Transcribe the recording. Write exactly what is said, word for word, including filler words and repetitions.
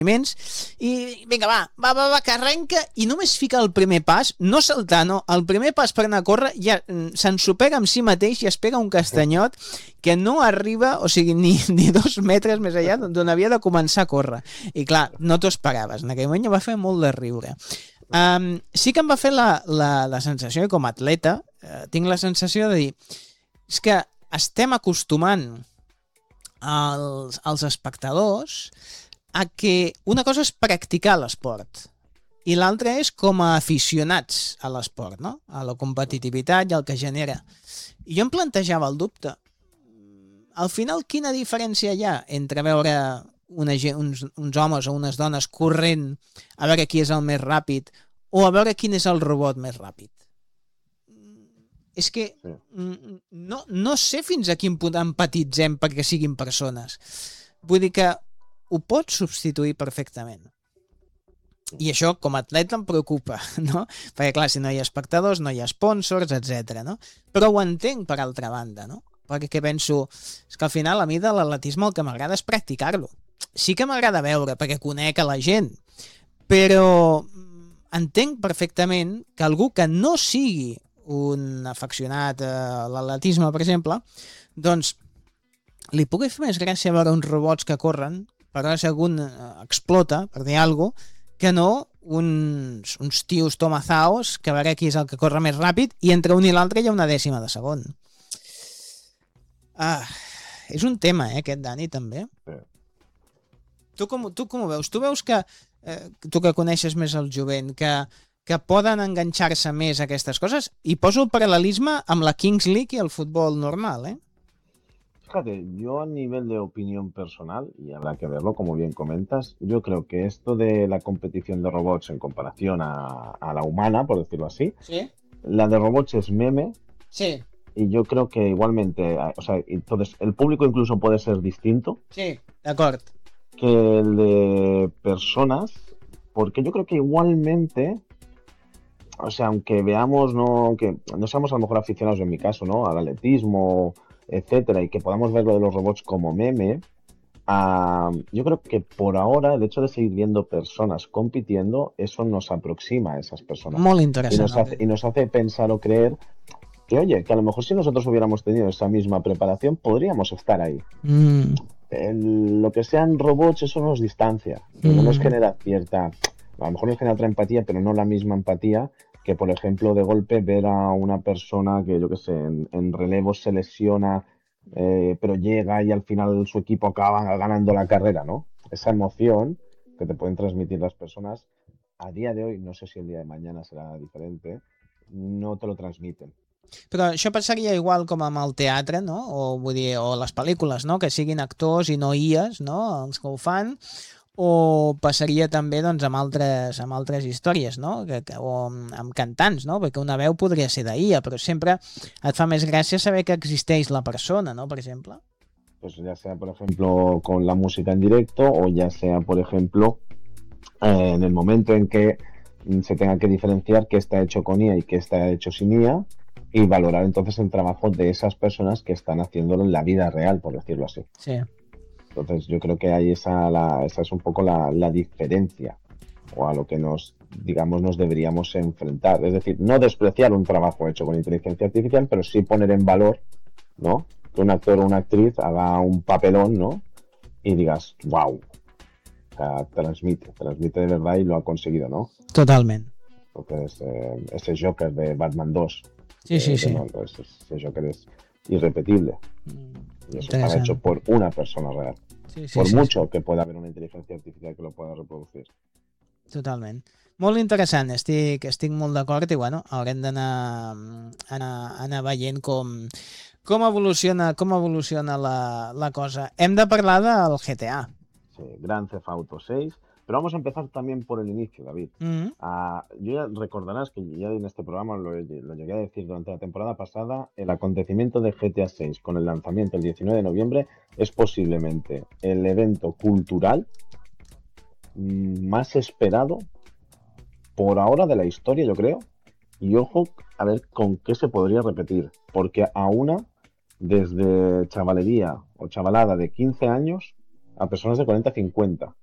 i vinga, va, va, va, va, que arrenca i només fica el primer pas, no saltar, no, el primer pas per anar a córrer ja s'ensopega amb si mateix i es pega un castanyot que no arriba, o sigui, ni, ni dos metres més allà d'on havia de començar a córrer. I clar, no t'ho esperaves, en aquell moment ja va fer molt de riure. Um, sí que em va fer la, la, la sensació, com a atleta, uh, tinc la sensació de dir, és que estem acostumant els, els espectadors a que una cosa és practicar l'esport i l'altra és com a aficionats a l'esport, no? A la competitivitat i el que genera. I jo em plantejava el dubte. Al final, quina diferència hi ha entre veure una gent, uns, uns homes o unes dones corrent a veure qui és el més ràpid o a veure quin és el robot més ràpid? És que no, no sé fins a quin punt empatitzem perquè siguin persones. Vull dir que ho pots substituir perfectament. I això, com a atleta, em preocupa, no? Perquè, clar, si no hi ha espectadors, no hi ha sponsors, etcètera, no? Però ho entenc, per altra banda, no? Perquè penso, és que al final a mi de l'atletisme el que m'agrada és practicar-lo. Sí que m'agrada veure, perquè conec a la gent, però entenc perfectament que algú que no sigui un afeccionat a l'atletisme, per exemple, doncs li pugui fer més gràcia veure uns robots que corren per veure si algun explota, per dir alguna cosa, que no uns, uns tios tomazaos que a veure qui és el que corre més ràpid i entre un i l'altre hi ha una dècima de segon. Ah, és un tema, eh, aquest, Dani, també. Sí. Tu com, tu com ho veus? Tu veus que, eh, tu que coneixes més el jovent, que, que poden enganxar-se més a aquestes coses? I poso el paral·lelisme amb la Kings League i el futbol normal, eh? Fíjate, yo a nivel de opinión personal, y habrá que verlo, como bien comentas, yo creo que esto de la competición de robots en comparación a, a la humana, por decirlo así, ¿sí? La de robots es meme, sí. Y yo creo que igualmente, o sea, entonces el público incluso puede ser distinto. Sí, de acuerdo. Que el de personas, porque yo creo que igualmente, o sea, aunque veamos, no, aunque no seamos a lo mejor aficionados en mi caso, ¿no? Al atletismo, etcétera, y que podamos ver lo de los robots como meme, uh, yo creo que por ahora el hecho de seguir viendo personas compitiendo, eso nos aproxima a esas personas. Muy interesante. Y nos hace, y nos hace pensar o creer que, oye, que a lo mejor si nosotros hubiéramos tenido esa misma preparación, podríamos estar ahí. Mm. El, lo que sean robots, eso nos distancia. Mm. No nos genera cierta, a lo mejor nos genera otra empatía, pero no la misma empatía que, por ejemplo, de golpe ver a una persona que, yo qué sé, en, en relevos se lesiona, eh, pero llega y al final su equipo acaba ganando la carrera, ¿no? Esa emoción que te pueden transmitir las personas, a día de hoy, no sé si el día de mañana será diferente, no te lo transmiten. Però això passaria igual com amb el teatre, no? O, vull dir, o les pel·lícules, no? Que siguin actors i no I As, no? Els que ho fan, o passaria també doncs, amb, altres, amb altres històries, no? Que, que, o amb, amb cantants, no? Perquè una veu podria ser d'I A, però sempre et fa més gràcia saber que existeix la persona, no? Per exemple. Pues ya sea, por ejemplo, con la música en directo, o ya sea, por ejemplo, eh, en el momento en que se tenga que diferenciar qué está hecho con I A y qué está hecho sin I A, y valorar entonces el trabajo de esas personas que están haciéndolo en la vida real, por decirlo así. Sí. Entonces yo creo que ahí esa, la, esa es un poco la, la diferencia, o a lo que nos, digamos, nos deberíamos enfrentar. Es decir, no despreciar un trabajo hecho con inteligencia artificial, pero sí poner en valor, ¿no? Que un actor o una actriz haga un papelón, ¿no? Y digas, wow. O sea, transmite, transmite de verdad y lo ha conseguido, ¿no? Totalmente. Entonces, eh, ese Joker de Batman dos. Sí, sí, eh, sí. No, ese, ese Joker es irrepetible. Mm, y eso está hecho por una persona real. Sí, sí, por sí, mucho sí. que pueda haber una inteligencia artificial que lo pueda reproducir. Totalment. Molt interessant, estic, estic molt d'acord i bueno, haurem d'anar anar, anar veient com, com evoluciona, com evoluciona la, la cosa. Hem de parlar del G T A. Sí, Grand Theft Auto seis. Pero vamos a empezar también por el inicio, David. Uh-huh. Uh, yo ya recordarás que ya en este programa lo, lo llegué a decir durante la temporada pasada, el acontecimiento de G T A seis con el lanzamiento el diecinueve de noviembre es posiblemente el evento cultural más esperado por ahora de la historia, yo creo. Y ojo, a ver con qué se podría repetir. Porque aúna desde chavalería o chavalada de quince años a personas de cuarenta a cincuenta.